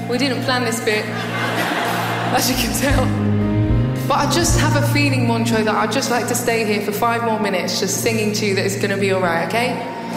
We didn't plan this bit, as you can tell. But I just have a feeling, Montreux, that I'd just like to stay here for 5 more minutes just singing to you that it's going to be all right, okay?